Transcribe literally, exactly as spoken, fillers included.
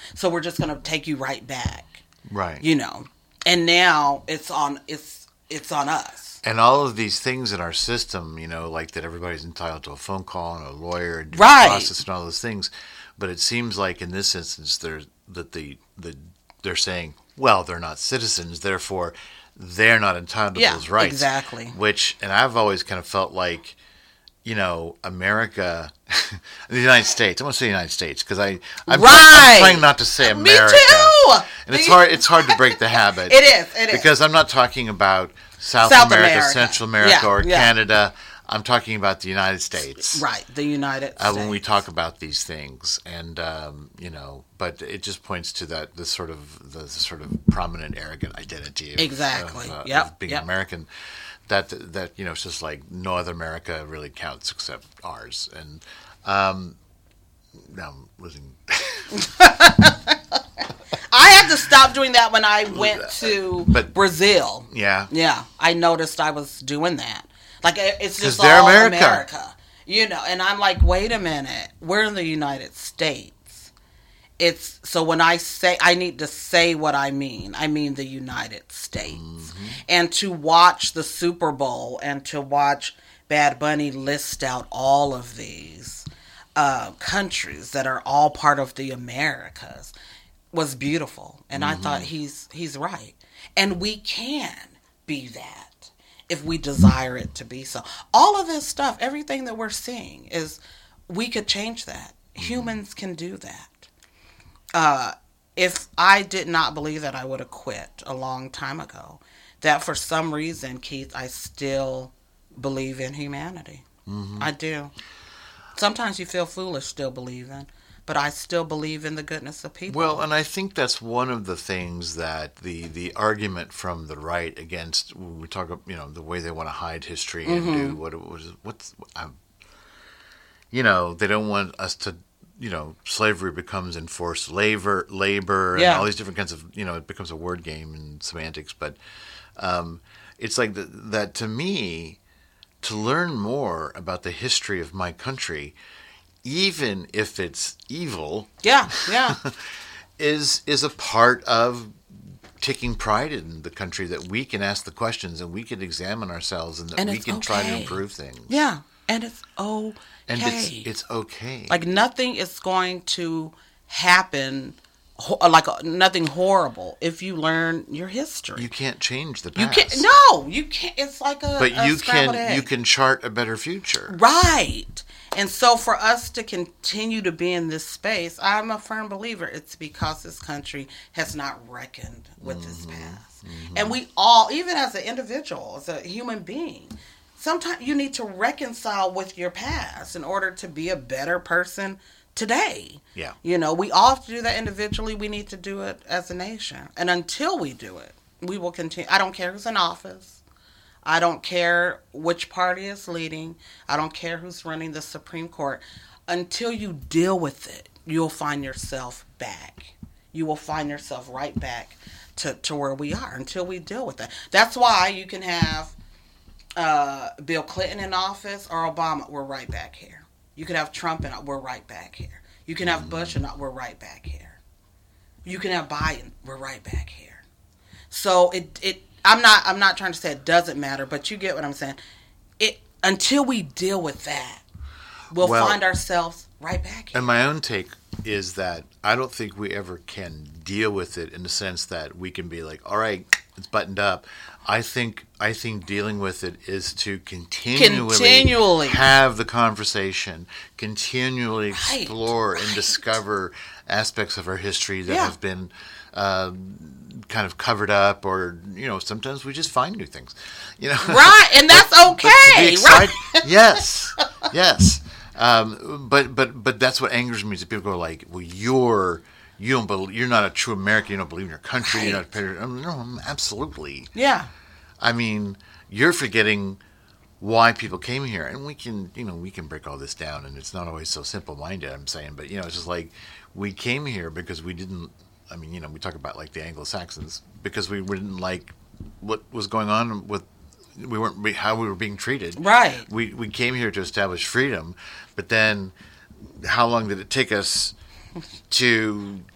So we're just going to take you right back. Right. You know. And now it's on it's it's on us. And all of these things in our system, you know, like that everybody's entitled to a phone call and a lawyer and due Right. process and all those things. But it seems like in this instance, there's that the the they're saying, well, they're not citizens, therefore they're not entitled to Yeah, those rights. exactly. Which, and I've always kind of felt like, you know, America, the United States. I want to say United States because I I'm, Right. I'm trying not to say Me America. too. And it's hard. It's hard to break the habit. It is. It is. Because I'm not talking about South, South America, America. Central America, Yeah, or yeah. Canada. I'm talking about the United States. Right, the United Uh, States. when we talk about these things, and um, you know, but it just points to that this sort of the, the sort of prominent, arrogant identity of, Exactly. of, uh, Yep, of being yep. American. That that you know, it's just like no other America really counts except ours. And um, now I'm losing. I had to stop doing that when I went to But- Brazil. Yeah. Yeah, I noticed I was doing that. Like, it- it's 'Cause just they're all America. America. You know, and I'm like, wait a minute. We're in the United States. It's, so when I say, I need to say what I mean. I mean the United States. Mm-hmm. And to watch the Super Bowl and to watch Bad Bunny list out all of these uh, countries that are all part of the Americas was beautiful. And Mm-hmm. I thought he's he's right. And we can be that if we desire it to be so. All of this stuff, everything that we're seeing is, we could change that. Humans can do that. Uh, if I did not believe that, I would have quit a long time ago. That for some reason, Keith, I still believe in humanity. Mm-hmm. I do. Sometimes you feel foolish still believing, but I still believe in the goodness of people. Well, and I think that's one of the things that the, the argument from the right against, when we talk about, you know, the way they want to hide history and Mm-hmm. do what it was, what's, um, you know, they don't want us to, you know, slavery becomes enforced labor, labor, and Yeah. all these different kinds of, you know, it becomes a word game and semantics. But um, it's like the, that to me, to learn more about the history of my country, even if it's evil, yeah, yeah. is is a part of taking pride in the country, that we can ask the questions and we can examine ourselves and that And we it's can try to okay. improve things. Yeah, and it's okay. And it's it's okay. Like, nothing is going to happen, ho- like uh, nothing horrible, if you learn your history. You can't change the You past. can't. No, you can't. It's like a. But a you scrambled can egg. you can chart a better future. Right. And so for us to continue to be in this space, I'm a firm believer it's because this country has not reckoned with its Mm-hmm. past. And we all, even as an individual, as a human being, sometimes you need to reconcile with your past in order to be a better person today. Yeah. You know, we all have to do that individually. We need to do it as a nation. And until we do it, we will continue. I don't care who's in office. I don't care which party is leading. I don't care who's running the Supreme Court. Until you deal with it, you'll find yourself back. You will find yourself right back to, to where we are until we deal with it. That's why you can have uh, Bill Clinton in office or Obama. We're right back here. You can have Trump in. We're right back here. You can have Bush and we're right back here. You can have Biden. We're right back here. So it it. I'm not I'm not trying to say it doesn't matter, but you get what I'm saying. It until we deal with that, we'll Well, find ourselves right back here. And my own take is that I don't think we ever can deal with it in the sense that we can be like, all right, it's buttoned up. I think I think dealing with it is to continually, Continually. have the conversation, continually Right, explore and right. discover aspects of our history that Yeah. have been uh, kind of covered up, or you know, sometimes we just find new things. You know, Right, and that's But- but to be okay, excite- right? Yes, yes. Um, but but but that's what angers me is that people go like, well, you're you don't believe, you're not a true American. You don't believe in your country. You're not a patriot. Um, no, absolutely. Yeah. I mean, you're forgetting why people came here, and we can you know we can break all this down, and it's not always so simple minded. I'm saying, but you know, it's just like we came here because we didn't. I mean, you know, we talk about like the Anglo-Saxons because we didn't like what was going on with. We weren't be- how we were being treated. Right. We we came here to establish freedom, but then how long did it take us to